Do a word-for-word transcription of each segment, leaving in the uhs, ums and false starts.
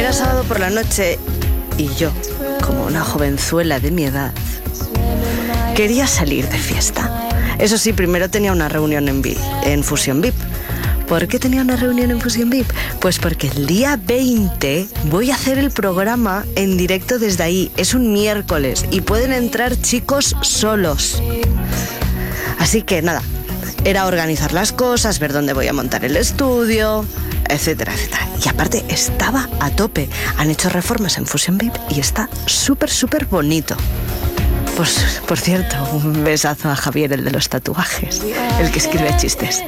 Era sábado por la noche y yo, como una jovenzuela de mi edad, quería salir de fiesta. Eso sí, primero tenía una reunión en, V I P, en Fusión V I P. ¿Por qué tenía una reunión en Fusión V I P? Pues porque el día veinte voy a hacer el programa en directo desde ahí. Es un miércoles y pueden entrar chicos solos. Así que nada, era organizar las cosas, ver dónde voy a montar el estudio, etcétera, etcétera. Y aparte estaba a tope. Han hecho reformas en Fusión V I P y está súper, súper bonito. Pues, por cierto, un besazo a Javier, el de los tatuajes, el que escribe chistes.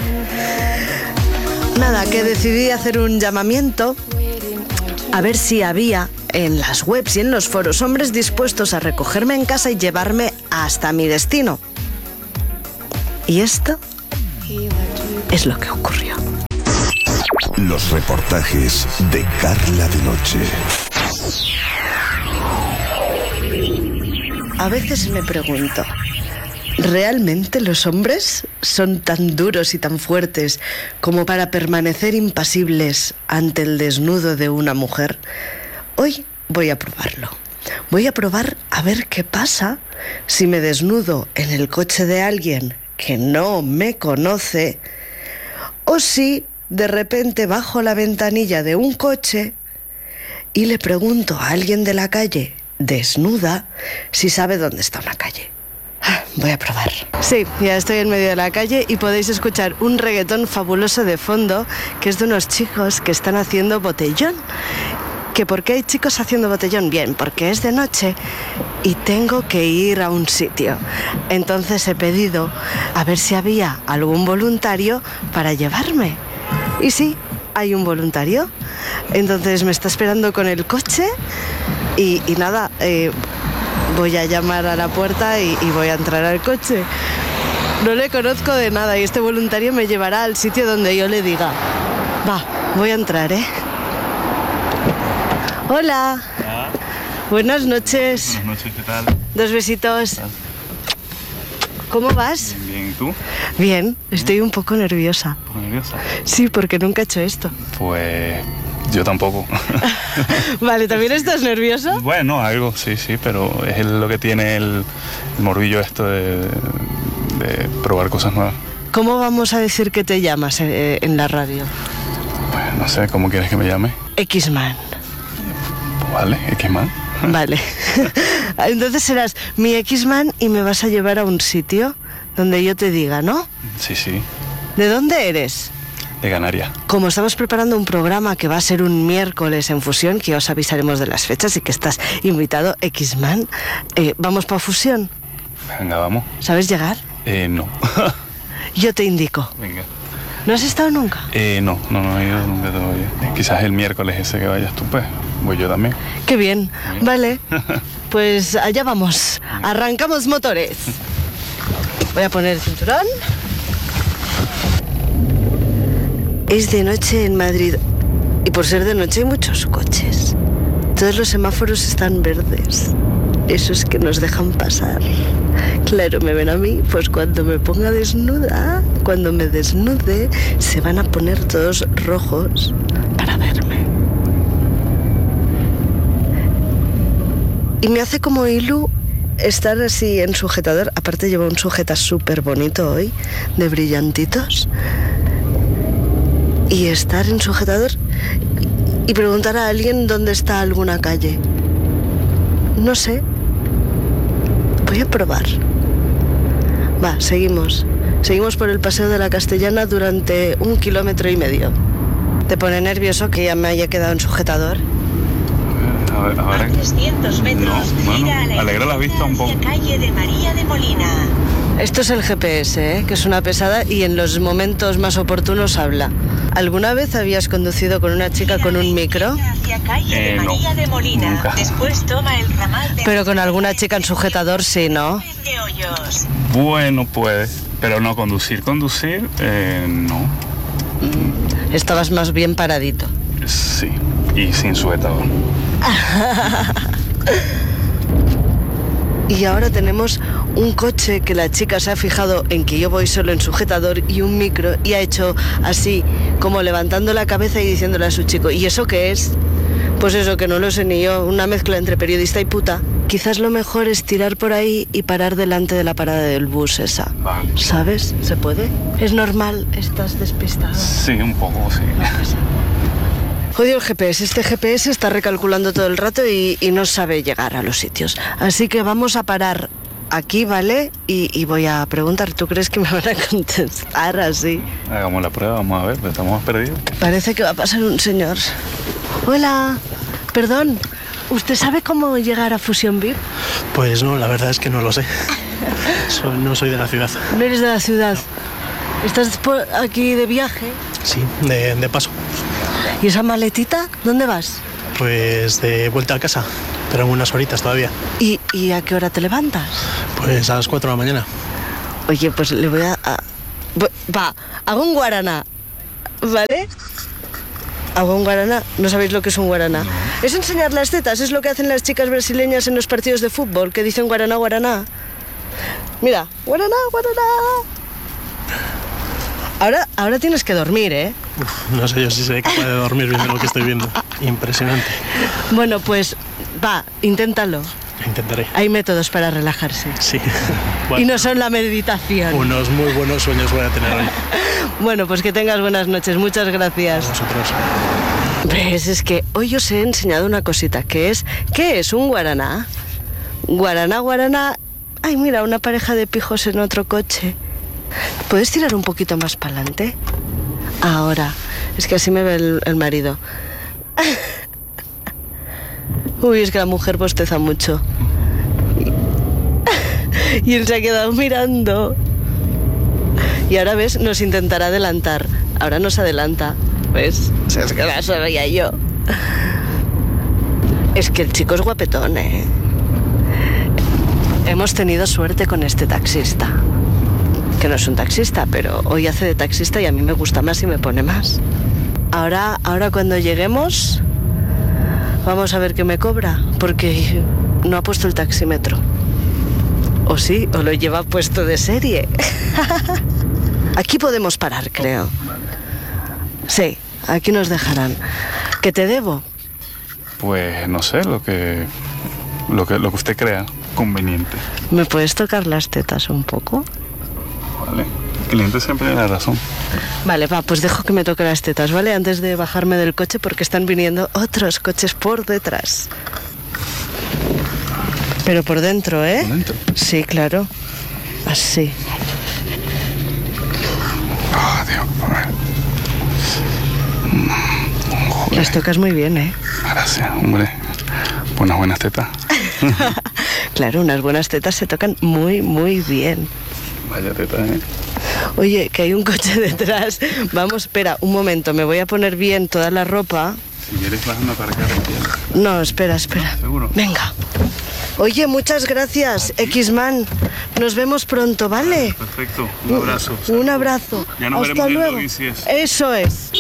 Nada, que decidí hacer un llamamiento a ver si había en las webs y en los foros hombres dispuestos a recogerme en casa y llevarme hasta mi destino. Y esto es lo que ocurrió. Los reportajes de Carla de Noche. A veces me pregunto, ¿realmente los hombres son tan duros y tan fuertes como para permanecer impasibles ante el desnudo de una mujer? Hoy voy a probarlo. Voy a probar a ver qué pasa si me desnudo en el coche de alguien que no me conoce, o si de repente bajo la ventanilla de un coche y le pregunto a alguien de la calle, desnuda, si sabe dónde está una calle. Voy a probar. Sí, ya estoy en medio de la calle y podéis escuchar un reggaetón fabuloso de fondo, que es de unos chicos que están haciendo botellón. ¿Que por qué hay chicos haciendo botellón? Bien, porque es de noche y tengo que ir a un sitio. Entonces he pedido a ver si había algún voluntario para llevarme. Y sí, hay un voluntario. Entonces me está esperando con el coche y, y nada, eh, voy a llamar a la puerta y, y voy a entrar al coche. No le conozco de nada y este voluntario me llevará al sitio donde yo le diga. Va, voy a entrar, ¿eh? Hola. Hola. Buenas noches. Buenas noches, ¿qué tal? Dos besitos. ¿Qué tal? ¿Cómo vas? Bien, bien, ¿y tú? Bien, estoy un poco nerviosa. ¿Un poco nerviosa? Sí, porque nunca he hecho esto. Pues yo tampoco. Vale, ¿también estás nervioso? Bueno, algo, sí, sí, pero es el- lo que tiene el, el morbillo esto de, de probar cosas nuevas. ¿Cómo vamos a decir que te llamas eh, en la radio? Pues no sé, ¿cómo quieres que me llame? X-Man. Pues vale, X-Man. Vale. Entonces serás mi X-Man y me vas a llevar a un sitio donde yo te diga, ¿no? Sí, sí, ¿De dónde eres? de Canarias. Como estamos preparando un programa que va a ser un miércoles en Fusión, que os avisaremos de las fechas y que estás invitado, X-Man, eh, ¿vamos para Fusión? Venga, vamos. ¿Sabes llegar? Eh, no. Yo te indico. Venga. ¿No has estado nunca? Eh, no, no, no he ido nunca todavía. Eh, Quizás el miércoles ese que vayas tú, pues, voy yo también. Qué bien. Bien. Vale. Pues allá vamos. Arrancamos motores. Voy a poner el cinturón. Es de noche en Madrid. Y por ser de noche hay muchos coches. Todos los semáforos están verdes. Esos que nos dejan pasar. Claro, me ven a mí, pues cuando me ponga desnuda, cuando me desnude, se van a poner todos rojos para verme. Y me hace como ilu estar así en sujetador. Aparte llevo un sujeta súper bonito hoy, de brillantitos. Y estar en sujetador y preguntar a alguien dónde está alguna calle. No sé. Voy a probar. Va, seguimos. Seguimos por el Paseo de la Castellana durante un kilómetro y medio. ¿Te pone nervioso que ya me haya quedado en sujetador? A ver, a ver. A trescientos metros, No, bueno, gira a la alegra la vista un izquierda poco. hacia calle de María de Molina. Esto es el G P S, ¿eh? Que es una pesada y en los momentos más oportunos habla. ¿Alguna vez habías conducido con una chica con un micro? Hacia calle Eh, de no, María de Molina. nunca. Después toma el ramal de... Pero con alguna chica en sujetador sí, ¿no? de Hoyos. Bueno, puede, pero no conducir, conducir, eh, no. Estabas más bien paradito. Sí, y sin sujetador. Y ahora tenemos un coche que la chica se ha fijado en que yo voy solo en sujetador y un micro y ha hecho así, como levantando la cabeza y diciéndole a su chico, ¿y eso qué es? Pues eso, que no lo sé ni yo, una mezcla entre periodista y puta. Quizás lo mejor es tirar por ahí y parar delante de la parada del bus esa. Vale. ¿Sabes? ¿Se puede? ¿Es normal? ¿Estás despistado? Sí, un poco, sí. Odio el G P S. Este G P S está recalculando todo el rato y, y no sabe llegar a los sitios. Así que vamos a parar aquí, ¿vale? Y, y voy a preguntar, ¿tú crees que me van a contestar así? Hagamos la prueba, vamos a ver, estamos perdidos. Parece que va a pasar un señor. Hola, perdón, ¿usted sabe cómo llegar a Fusión V I P? Pues no, la verdad es que no lo sé. Soy, no soy de la ciudad. ¿No eres de la ciudad? ¿Estás por aquí de viaje? Sí, de, de paso. ¿Y esa maletita? ¿Dónde vas? Pues de vuelta a casa, pero en unas horitas todavía. ¿Y, y a qué hora te levantas? Pues a las cuatro de la mañana. Oye, pues le voy a... a va, hago un guaraná, ¿vale? Hago un guaraná. ¿No sabéis lo que es un guaraná? Es enseñar las tetas, es lo que hacen las chicas brasileñas en los partidos de fútbol, que dicen guaraná, guaraná. Mira, guaraná, guaraná. Ahora, ahora tienes que dormir, ¿eh? Uf, no sé yo si seré capaz de dormir viendo lo que estoy viendo. Impresionante. Bueno, pues va, inténtalo. Intentaré. Hay métodos para relajarse. Sí. Bueno, y no son la meditación. Unos muy buenos sueños voy a tener hoy. Bueno, pues que tengas buenas noches. Muchas gracias. A vosotros. ¿Ves? Es que hoy os he enseñado una cosita, que es... ¿Qué es un guaraná? Guaraná, guaraná... Ay, mira, una pareja de pijos en otro coche. ¿Puedes tirar un poquito más para adelante? Ahora. Es que así me ve el, el marido. Uy, es que la mujer bosteza mucho. Y él se ha quedado mirando. Y ahora, ¿ves? Nos intentará adelantar. Ahora nos adelanta. ¿Ves? O sea, es que la sabía yo. Es que el chico es guapetón, ¿eh? Hemos tenido suerte con este taxista. Que no es un taxista, pero hoy hace de taxista y a mí me gusta más y me pone más. Ahora, ahora cuando lleguemos, vamos a ver qué me cobra, porque no ha puesto el taxímetro. O sí, o lo lleva puesto de serie. Aquí podemos parar, creo. Sí, aquí nos dejarán. ¿Qué te debo? Pues no sé, lo que, lo que, lo que usted crea conveniente. ¿Me puedes tocar las tetas un poco? Vale, el cliente siempre tiene la razón. Vale, va, pues dejo que me toque las tetas, ¿vale? Antes de bajarme del coche porque están viniendo otros coches por detrás. Pero por dentro, ¿eh? ¿Por dentro? Sí, claro. Así. Oh, Dios, a ver. Joder. Las tocas muy bien, ¿eh? Gracias, hombre. Unas buenas tetas. Claro, unas buenas tetas se tocan muy, muy bien. Vaya teta, ¿eh? Oye, que hay un coche detrás. Vamos, espera, un momento, me voy a poner bien toda la ropa. Si quieres vas a aparcar aquí. No, espera, espera. ¿Seguro? Venga. Oye, muchas gracias, X-Man. Nos vemos pronto, ¿vale? Perfecto, un abrazo. Un, un abrazo. Ya nos Hasta veremos luego. en Loisies. Eso es.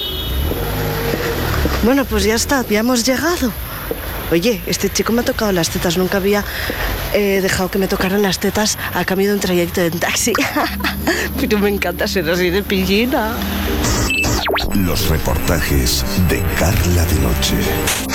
Bueno, pues ya está, ya hemos llegado. Oye, este chico me ha tocado las tetas. Nunca había eh, dejado que me tocaran las tetas a cambio de un trayecto en taxi. Pero me encanta ser así de pillina. Los reportajes de Carla de Noche.